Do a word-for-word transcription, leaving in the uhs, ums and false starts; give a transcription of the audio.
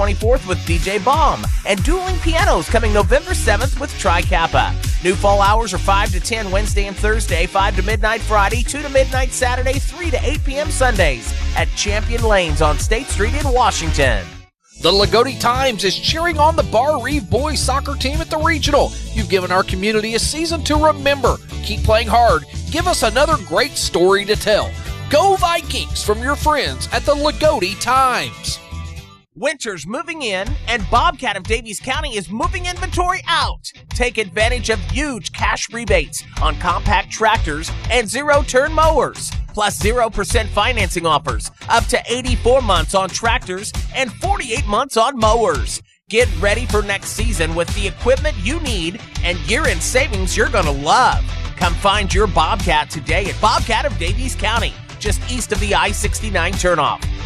twenty-fourth with D J Baum, and Dueling Pianos coming November seventh with Tri Kappa. New fall hours are five to ten Wednesday and Thursday, five to midnight Friday, two to midnight Saturday, three to eight p.m. Sundays at Champion Lanes on State Street in Washington. The Lagodi Times is cheering on the Bar Reeve boys soccer team at the regional. You've given our community a season to remember. Keep playing hard. Give us another great story to tell. Go Vikings from your friends at the Lagodi Times. Winter's moving in, and Bobcat of Daviess County is moving inventory out. Take advantage of huge cash rebates on compact tractors and zero-turn mowers, plus zero percent financing offers, up to eighty-four months on tractors and forty-eight months on mowers. Get ready for next season with the equipment you need and year-end savings you're going to love. Come find your Bobcat today at Bobcat of Daviess County, just east of the I sixty-nine turnoff.